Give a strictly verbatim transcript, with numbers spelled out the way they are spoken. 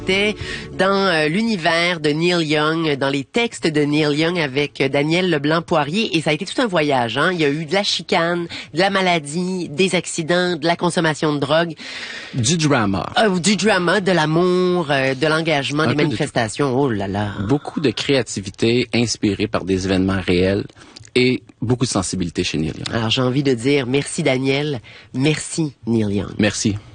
C'était dans euh, l'univers de Neil Young, dans les textes de Neil Young avec euh, Daniel Leblanc-Poirier, et ça a été tout un voyage. Hein. Il y a eu de la chicane, de la maladie, des accidents, de la consommation de drogue. Du drama. Euh, du drama, de l'amour, euh, de l'engagement, Un des peu manifestations. De... Oh là là. Beaucoup de créativité inspirée par des événements réels et beaucoup de sensibilité chez Neil Young. Alors j'ai envie de dire merci Daniel, merci Neil Young. Merci.